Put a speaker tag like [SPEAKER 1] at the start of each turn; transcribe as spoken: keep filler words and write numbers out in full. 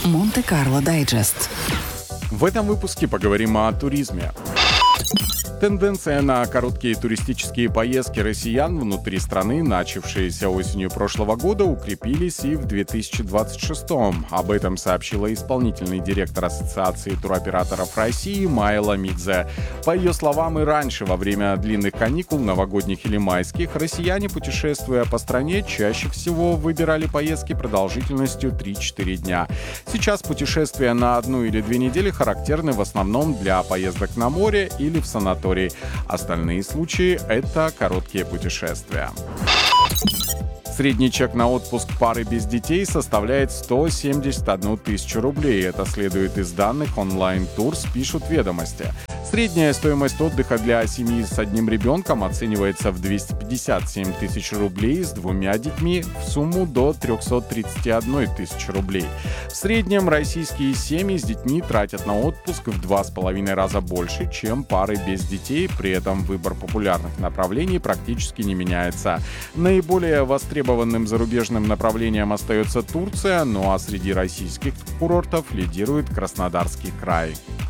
[SPEAKER 1] Монте-Карло Дайджест.
[SPEAKER 2] В этом выпуске поговорим о туризме. Тенденция на короткие туристические поездки россиян внутри страны, начавшиеся осенью прошлого года, укрепились и в две тысячи двадцать шестом. Об этом сообщила исполнительный директор Ассоциации туроператоров России Майя Ламидзе. По ее словам, и раньше, во время длинных каникул, новогодних или майских, россияне, путешествуя по стране, чаще всего выбирали поездки продолжительностью три-четыре дня. Сейчас путешествия на одну или две недели характерны в основном для поездок на море или в санаторий. Остальные случаи — это короткие путешествия. Средний чек на отпуск пары без детей составляет сто семьдесят одну тысячу рублей. Это следует из данных онлайн-турс, пишут «Ведомости». Средняя стоимость отдыха для семьи с одним ребенком оценивается в двести пятьдесят семь тысяч рублей, с двумя детьми в сумму до триста тридцать одна тысяча рублей. В среднем российские семьи с детьми тратят на отпуск в два с половиной раза больше, чем пары без детей, при этом выбор популярных направлений практически не меняется. Наиболее востребованным зарубежным направлением остается Турция, ну а среди российских курортов лидирует Краснодарский край.